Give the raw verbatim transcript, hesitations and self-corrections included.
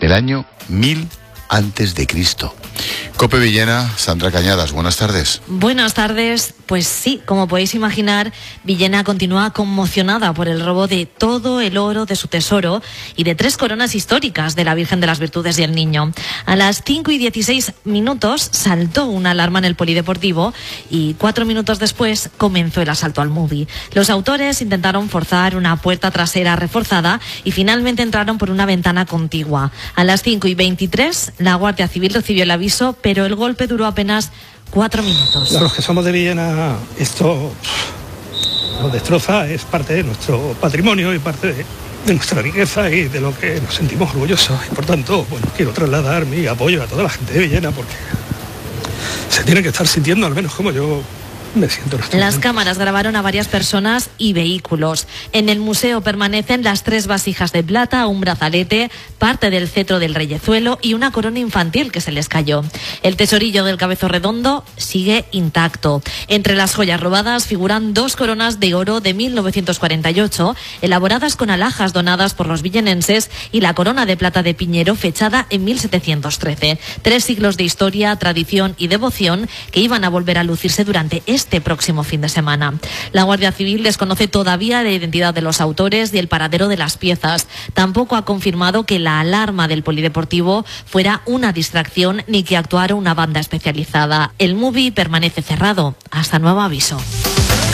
el año mil antes de Cristo. Cope Villena, Sandra Cañadas, buenas tardes. Buenas tardes. Pues sí, como podéis imaginar, Villena continúa conmocionada por el robo de todo el oro de su tesoro y de tres coronas históricas de la Virgen de las Virtudes y el Niño. A las cinco y dieciséis minutos saltó una alarma en el polideportivo y cuatro minutos después comenzó el asalto al Movie. Los autores intentaron forzar una puerta trasera reforzada y finalmente entraron por una ventana contigua. A las cinco y veintitrés la Guardia Civil recibió el aviso, pero el golpe duró apenas cuatro minutos. A los que somos de Villena, esto nos destroza, es parte de nuestro patrimonio y parte de, de nuestra riqueza y de lo que nos sentimos orgullosos. Y por tanto, bueno, quiero trasladar mi apoyo a toda la gente de Villena porque se tiene que estar sintiendo, al menos como yo me siento en este Las momento. cámaras grabaron a varias personas y vehículos. En el museo permanecen las tres vasijas de plata, un brazalete, parte del cetro del reyezuelo y una corona infantil que se les cayó. El tesorillo del Cabezo Redondo sigue intacto. Entre las joyas robadas figuran dos coronas de oro de mil novecientos cuarenta y ocho, elaboradas con alhajas donadas por los villenenses, y la corona de plata de Piñero, fechada en mil setecientos trece. Tres siglos de historia, tradición y devoción que iban a volver a lucirse durante este este próximo fin de semana. La Guardia Civil desconoce todavía la identidad de los autores y el paradero de las piezas. Tampoco ha confirmado que la alarma del polideportivo fuera una distracción ni que actuara una banda especializada. El Movie permanece cerrado hasta nuevo aviso.